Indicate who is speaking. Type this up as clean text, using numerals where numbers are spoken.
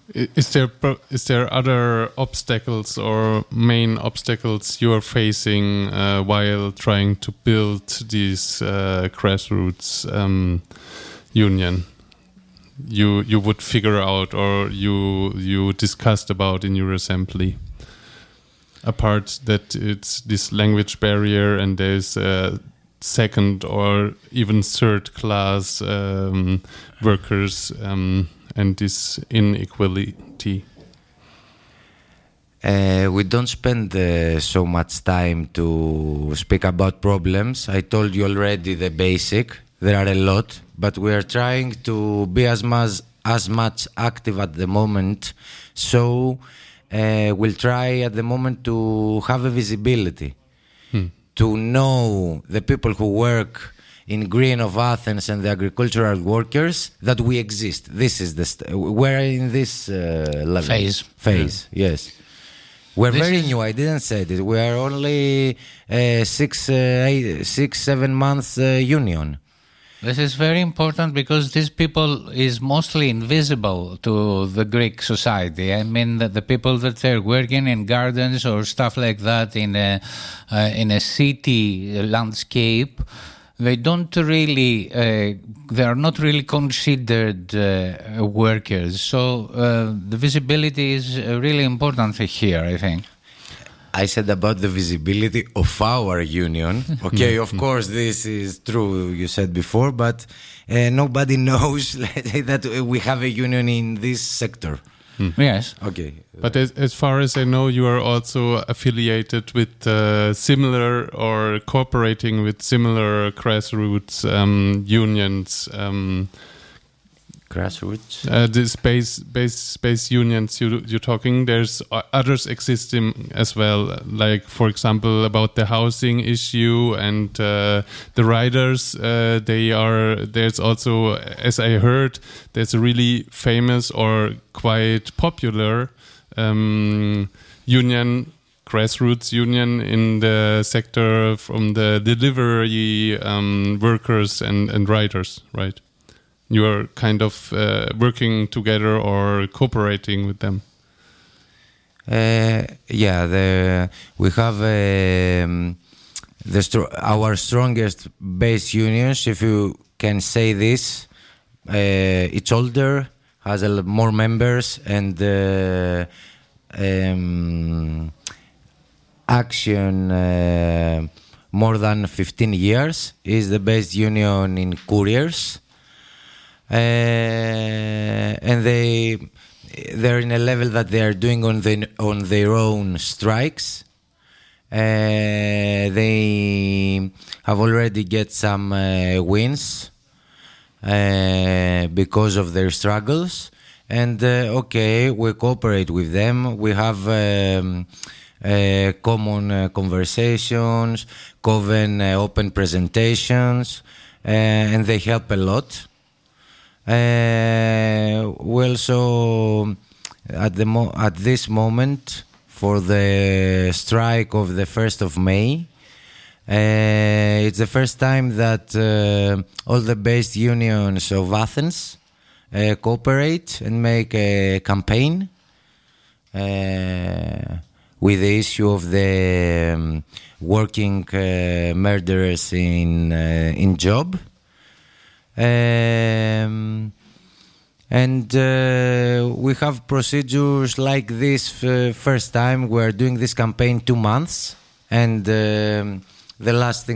Speaker 1: Is there other obstacles or main obstacles you are facing while trying to build this grassroots union? You would figure out or you discussed about in your assembly? Apart that it's this language barrier and there's second or even third class workers and this inequality.
Speaker 2: We don't spend so much time to speak about problems. I told you already the basic. There are a lot, but we are trying to be as much active at the moment. So we'll try at the moment to have a visibility, to know the people who work in Green of Athens and the agricultural workers that we exist. This is we're in this level. Phase. Yes. We're very new. I didn't say this. We are only 6-7 months union.
Speaker 3: This is very important because these people is mostly invisible to the Greek society. I mean, that the people that they're working in gardens or stuff like that in a city landscape, they don't really, they are not really considered workers. So the visibility is really important here, I think.
Speaker 2: I said about the visibility of our union. Okay, of course, this is true, you said before, but nobody knows that we have a union in this sector.
Speaker 3: Yes.
Speaker 2: Okay.
Speaker 1: But as far as I know, you are also affiliated with similar or cooperating with similar grassroots unions.
Speaker 2: Grassroots?
Speaker 1: The space unions you're talking, there's others existing as well, like for example about the housing issue and the riders, there's also, as I heard, there's a really famous or quite popular union, grassroots union in the sector from the delivery workers and riders, right? You are kind of working together or cooperating with them.
Speaker 2: We have our strongest base unions, if you can say this. It's older, has more members, and action more than 15 years. Is the base union in couriers. And they're in a level that they are doing on their own strikes. They have already get some wins because of their struggles. And we cooperate with them. We have common conversations, common open presentations, and they help a lot. We also, at this moment, for the strike of the 1st of May, it's the first time that all the base unions of Athens cooperate and make a campaign with the issue of the working murderers in job. And we have procedures like this. First time we're doing this campaign 2 months, and the last thing